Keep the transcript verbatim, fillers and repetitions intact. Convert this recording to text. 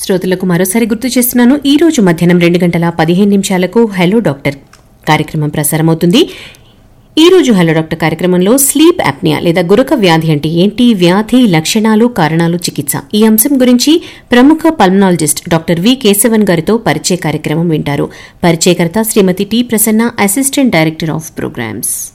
శ్రోతలకు మరోసారి గుర్తు చేస్తున్నాను, ఈ రోజు మధ్యాహ్నం రెండు గంటల పదిహేను నిమిషాలకు హలో డాక్టర్ కార్యక్రమం ప్రసారమవుతుంది. ఈ రోజు హలో డాక్టర్ కార్యక్రమంలో స్లీప్ యాప్నియా లేదా గురక వ్యాధి అంటే ఏంటి, వ్యాధి లక్షణాలు, కారణాలు, చికిత్స ఈ అంశం గురించి ప్రముఖ పల్మనాలజిస్ట్ డాక్టర్ వి కేశవన్ గారితో పరిచయ కార్యక్రమం వింటారు. పరిచయకర్త శ్రీమతి T Prasanna, assistant director of programmes.